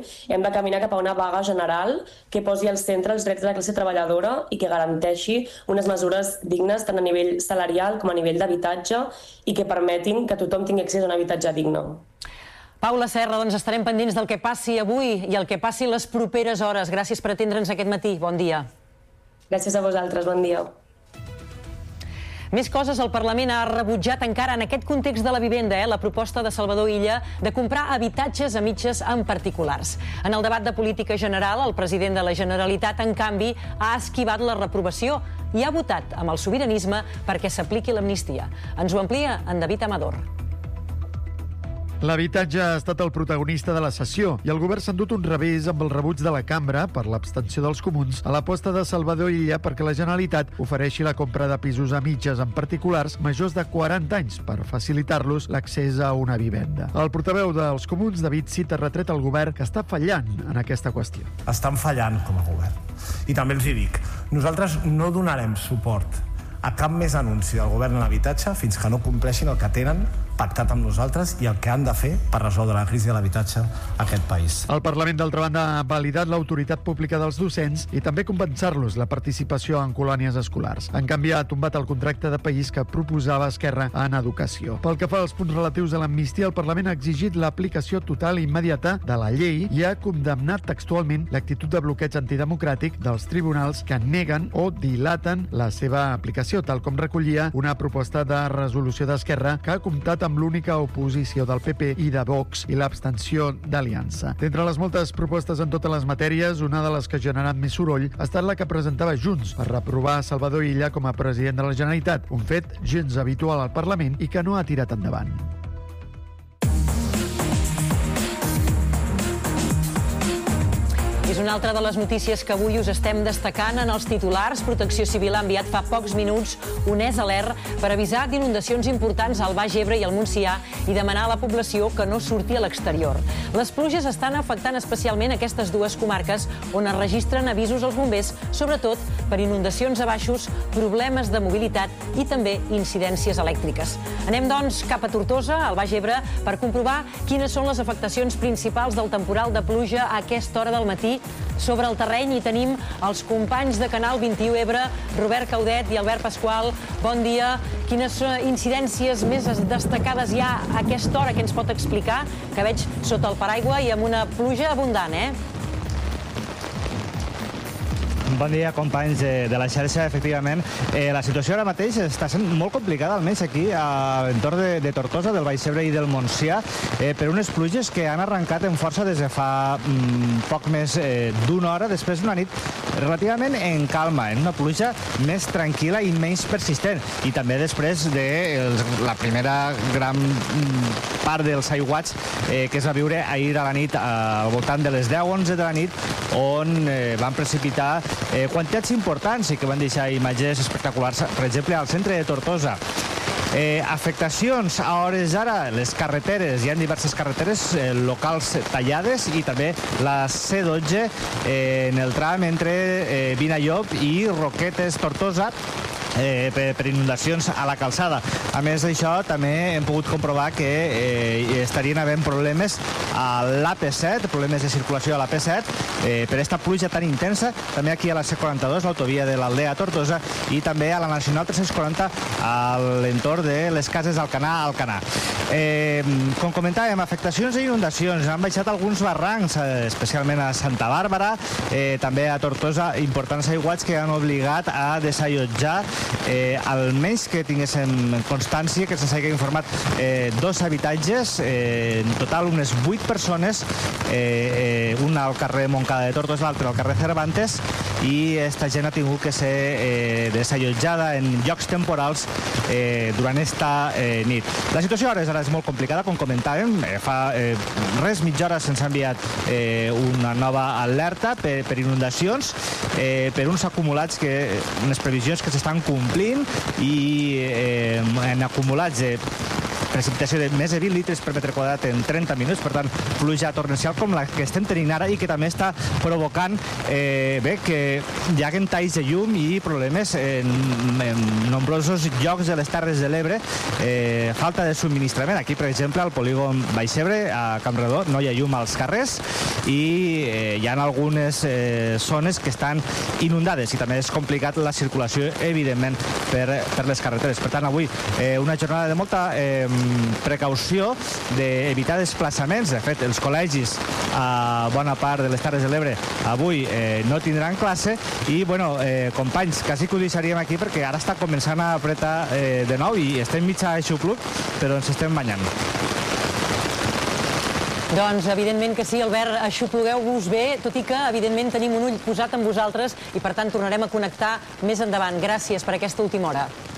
hem de caminar cap a una vaga general que posi al centre els drets de la classe treballadora i que garanteixi unes mesures dignes tant a nivell salarial com a nivell d'habitatge i que permetin que tothom tingui accés a un habitatge digne. Paula Serra, doncs estarem pendents del que passi avui i el que passi les properes hores. Gràcies per atendre'ns aquest matí. Bon dia. Gràcies a vosaltres. Bon dia. Més coses, el Parlament ha rebutjat encara en aquest context de la vivenda la proposta de Salvador Illa de comprar habitatges a mitges en particulars. En el debat de política general, el president de la Generalitat, en canvi, ha esquivat la reprovació i ha votat amb el sobiranisme perquè s'apliqui l'amnistia. Ens ho amplia en David Amador. L'habitatge ha estat el protagonista de la sessió i el govern s'ha endut un revés amb el rebuig de la cambra per l'abstenció dels comuns a l'aposta de Salvador Illa perquè la Generalitat ofereixi la compra de pisos a mitges en particulars majors de 40 anys per facilitar-los l'accés a una vivenda. El portaveu dels comuns, David Cid, ha retret al govern que està fallant en aquesta qüestió. Estan fallant com a govern. I també els hi dic, nosaltres no donarem suport a cap més anunci del govern en l'habitatge fins que no compleixin el que tenen pactat amb nosaltres i el que han de fer per resoldre la crisi de l'habitatge a aquest país. El Parlament, d'altra banda, ha validat l'autoritat pública dels docents i també compensar-los la participació en colònies escolars. En canvi, ha tombat el contracte de país que proposava Esquerra en educació. Pel que fa als punts relatius a l'amnistia, el Parlament ha exigit l'aplicació total i immediata de la llei i ha condemnat textualment l'actitud de bloqueig antidemocràtic dels tribunals que neguen o dilaten la seva aplicació, tal com recollia una proposta de resolució d'Esquerra que ha comptat amb l'única oposició del PP i de Vox i l'abstenció d'Aliança. D'entre les moltes propostes en totes les matèries, una de les que ha generat més soroll ha estat la que presentava Junts per reprovar Salvador Illa com a president de la Generalitat, un fet gens habitual al Parlament i que no ha tirat endavant. És una altra de les notícies que avui us estem destacant en els titulars. Protecció Civil ha enviat fa pocs minuts un alert per avisar d'inundacions importants al Baix Ebre i al Montsià i demanar a la població que no surti a l'exterior. Les pluges estan afectant especialment aquestes dues comarques on es registren avisos als bombers, sobretot per inundacions a baixos, problemes de mobilitat i també incidències elèctriques. Anem, doncs, cap a Tortosa, al Baix Ebre, per comprovar quines són les afectacions principals del temporal de pluja a aquesta hora del matí. Sobre el terreny hi tenim els companys de Canal 21 Ebre, Robert Caudet i Albert Pasqual. Bon dia. Quines incidències més destacades hi ha a aquesta hora que ens pot explicar? Que veig sota el paraigua i amb una pluja abundant, Bon dia, companys de la xarxa. Efectivament, la situació ara mateix està sent molt complicada, almenys aquí a l'entorn de Tortosa, del Baix Ebre i del Montsià, per unes pluges que han arrencat en força des de fa poc més d'una hora, després d'una nit relativament en calma, en una pluja més tranquil·la i menys persistent. I també després de la primera gran part dels aiguats que es va viure ahir a la nit, al voltant de les 10-11 de la nit, on van precipitar quantitats importants i que van deixar imatges espectaculars, per exemple, al centre de Tortosa. Afectacions a hores d'ara, les carreteres, hi ha diverses carreteres locals tallades i també la C12 en el tram entre Vinallop i Roquetes-Tortosa per inundacions a la calçada. A més d'això, també hem pogut comprovar que estarien havent problemes a l'AP7, problemes de circulació a l'AP7, per aquesta pluja tan intensa, també aquí a la C42, l'autovia de l'Aldea a Tortosa, i també a la Nacional 340 a l'entorn de les cases d'Alcanar. Com comentàvem, afectacions i inundacions. Han baixat alguns barrancs, especialment a Santa Bàrbara, també a Tortosa, importants aiguats que han obligat a desallotjar almenys que tinguéssim constància, que se'ns hagi informat, 2 habitatges, en total unes 8 persones, un al carrer Montcada de Tortosa, l'altre al carrer Cervantes, i aquesta gent ha tingut que ser desallotjada en llocs temporals durant esta nit. La situació ara és molt complicada, com comentàvem. Fa mitja hora se'ns ha enviat una nova alerta per inundacions, per uns acumulats, unes previsions que s'estan complint, i en acumulats precipitació de més de 20 litres per metre quadrat en 30 minuts, per tant, pluja torrencial com la que estem tenint ara i que també està provocant que hi haguen talls de llum i problemes en nombrosos llocs de les Terres de l'Ebre, falta de subministrament. Aquí, per exemple, al polígon Vallcebre, a Campredó, no hi ha llum als carrers i hi ha algunes zones que estan inundades i també és complicat la circulació, evidentment, per les carreteres. Per tant, avui una jornada de molta precaució, d'evitar desplaçaments. De fet, els col·legis a bona part de les Terres de l'Ebre avui no tindran classe i, bueno, companys, quasi que ho deixaríem aquí perquè ara està començant a apretar de nou i estem mig a aixopluc, però ens estem banyant. Doncs, evidentment que sí, Albert, aixoplugueu-vos bé, tot i que, evidentment, tenim un ull posat en vosaltres i, per tant, tornarem a connectar més endavant. Gràcies per aquesta última hora.